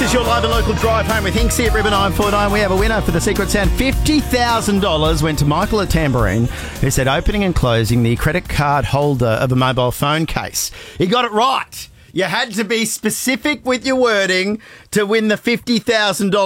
is your live and local drive home with Hinksy at River 949. We have a winner for the Secret Sound. $50,000 went to Michael at Tambourine, who said opening and closing the credit card holder of a mobile phone case. He got it right. You had to be specific with your wording to win the $50,000